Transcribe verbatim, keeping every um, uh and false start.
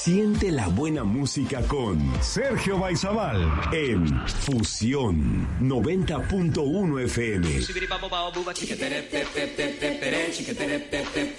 Siente la buena música con Sergio Baizabal en Fusión noventa punto uno F M.